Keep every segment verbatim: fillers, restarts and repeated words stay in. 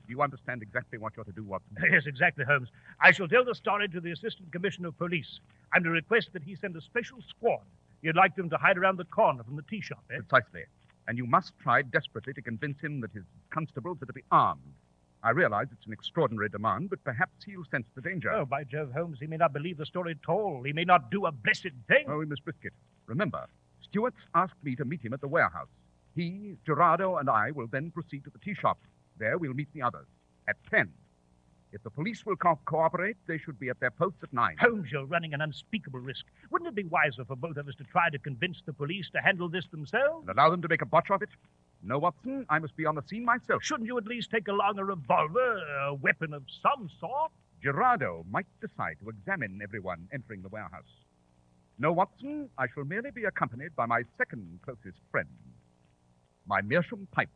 you understand exactly what you're to do, Watson? Yes, exactly, Holmes. I shall tell the story to the Assistant Commissioner of Police. I'm to request that he send a special squad. You'd like them to hide around the corner from the tea shop, eh? Precisely. And you must try desperately to convince him that his constables are to be armed. I realize it's an extraordinary demand, but perhaps he'll sense the danger. Oh, by Jove, Holmes, he may not believe the story at all. He may not do a blessed thing. Oh, we must risk it. Remember, Stewart's asked me to meet him at the warehouse. He, Gerardo, and I will then proceed to the tea shop. There we'll meet the others. At ten. If the police will co- cooperate, they should be at their posts at nine. Holmes, you're running an unspeakable risk. Wouldn't it be wiser for both of us to try to convince the police to handle this themselves? And allow them to make a botch of it? No, Watson, I must be on the scene myself. Shouldn't you at least take along a revolver, a weapon of some sort? Gerardo might decide to examine everyone entering the warehouse. No, Watson, I shall merely be accompanied by my second closest friend, my meerschaum pipe.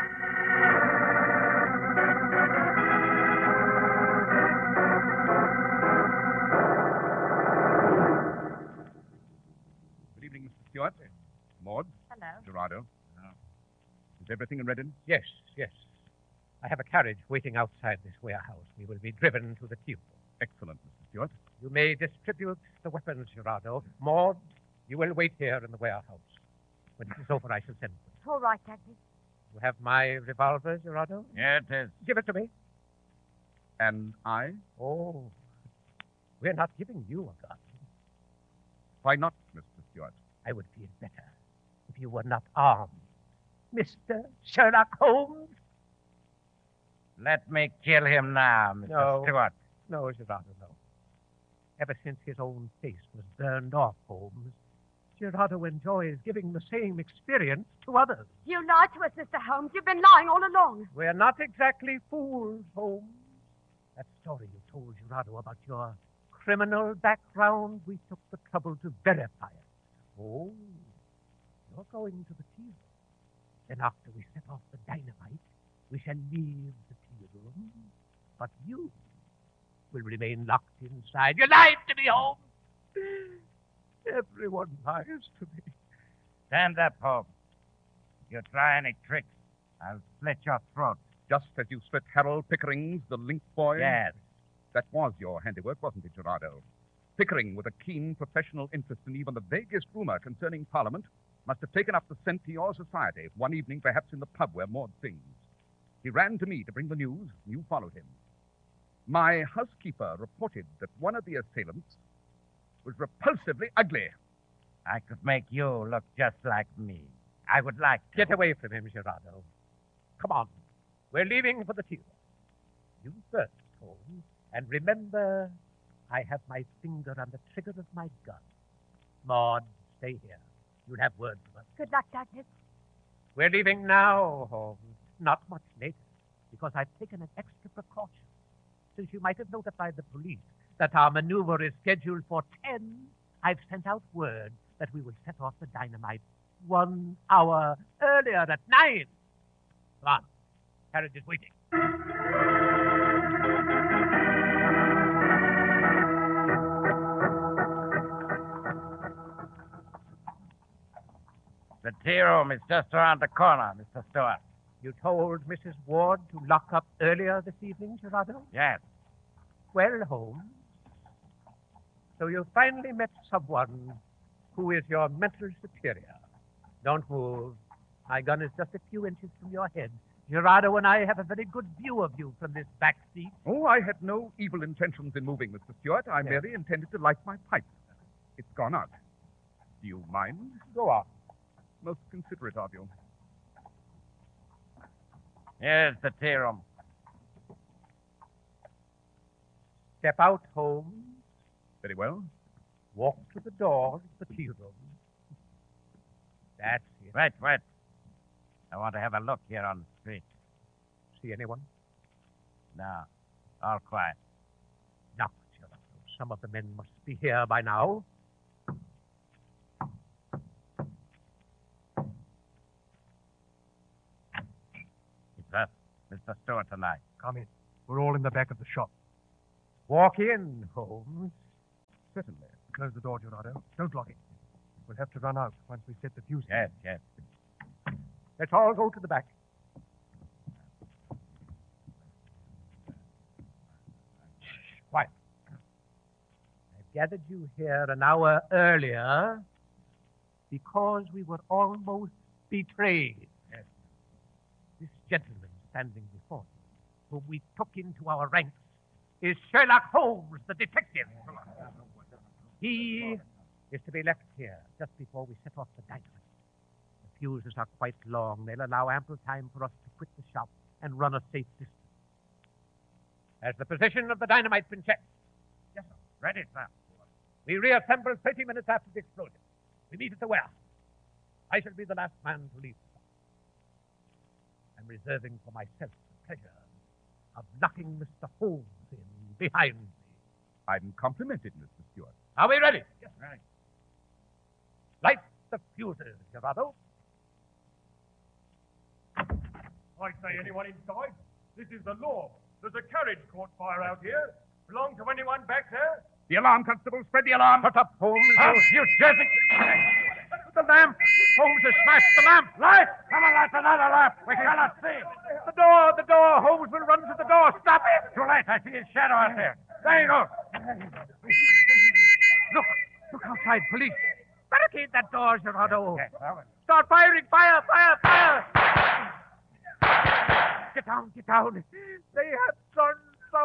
Good evening, Mister Stewart. Maud. Hello. Gerardo. Is everything in readiness? Yes, yes. I have a carriage waiting outside this warehouse. We will be driven to the tube. Excellent, Mister Stewart. You may distribute the weapons, Gerardo. Maud, you will wait here in the warehouse. When it is over, I shall send them. All right, Douglas. You have my revolver, Gerardo? Yes, it is. Give it to me. And I? Oh, we're not giving you a gun. Why not, Mister Stewart? I would feel better if you were not armed. Mister Sherlock Holmes? Let me kill him now, Mister No. Stewart. No, Gerardo, no. Ever since his own face was burned off, Holmes, Gerardo enjoys giving the same experience to others. You lied to us, Mister Holmes. You've been lying all along. We're not exactly fools, Holmes. That story you told Gerardo about your criminal background, we took the trouble to verify it. Oh, you're going to the tea room. Then after we set off the dynamite, we shall leave the tea room. But you will remain locked inside. You lied to me, Holmes. Everyone lies to me. Stand up, Holmes. If you try any tricks, I'll slit your throat. Just as you split Harold Pickering's, the link boy? Yes. That was your handiwork, wasn't it, Gerardo? Pickering, with a keen professional interest in even the vaguest rumor concerning Parliament, must have taken up the scent to your society, one evening perhaps in the pub where Maud sings. He ran to me to bring the news, and you followed him. My housekeeper reported that one of the assailants was repulsively ugly. I could make you look just like me. I would like to. Get away from him, Gerardo. Come on. We're leaving for the tea room. You first, Holmes. And remember, I have my finger on the trigger of my gun. Maud, stay here. You'll have word from us. Good luck, Douglas. We're leaving now, Holmes. Not much later, because I've taken an extra precaution. Since you might have notified the police that our maneuver is scheduled for ten, I've sent out word that we will set off the dynamite one hour earlier at nine. Come on. Carriage is waiting. The tea room is just around the corner, Mister Stewart. You told Missus Ward to lock up earlier this evening, Gerardo? Yes. Well, Holmes, so you finally met someone who is your mental superior. Don't move. My gun is just a few inches from your head. Gerardo and I have a very good view of you from this back seat. Oh, I had no evil intentions in moving, Mister Stewart. I Yes. merely intended to light my pipe. It's gone out. Do you mind? Go on. Most considerate of you. Here's the tea room. Step out, Holmes. Very well. Walk to the door of the tea room. That's it. Wait, wait. I want to have a look here on the street. See anyone? No. All quiet. No, Gerardo. Some of the men must be here by now. It's us, Mister Stewart and I. Come in. We're all in the back of the shop. Walk in, Holmes. Certainly. Close the door, Gerardo. Don't lock it. We'll have to run out once we set the fuse. Yes, yes. Let's all go to the back. Quiet. I've gathered you here an hour earlier because we were almost betrayed. Yes. This gentleman standing before you, whom we took into our ranks, is Sherlock Holmes, the detective. He is to be left here just before we set off the dynamite. The fuses are quite long. They'll allow ample time for us to quit the shop and run a safe distance. Has the position of the dynamite been checked? Yes, sir. Ready, sir. We reassemble thirty minutes after the explosion. We meet at the warehouse. I shall be the last man to leave the shop. I'm reserving for myself the pleasure of knocking Mister Holmes in behind me. I'm complimented, Mister Stewart. Are we ready? Yes, ready. Light the fuses, Gerardo. I say anyone inside? This is the law. There's a carriage caught fire out here. Belong to anyone back there? The alarm, Constable. Spread the alarm. Shut up, Holmes. Oh, you dirty... The lamp! Holmes has smashed the lamp! Light! Come on, light another lamp. We cannot see. The door! The door! Holmes will run to the door! Stop it! Too late. I see his shadow out there. There you go. Look! Look outside, police! Barricade that door, Gerardo! Yes, sir. Start firing! Fire! Fire! Fire! Get down! Get down! They have turned